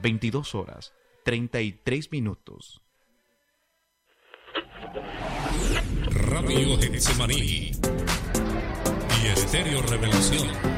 22 horas, 33 minutos. Radio Getsemaní y Estéreo Revelación.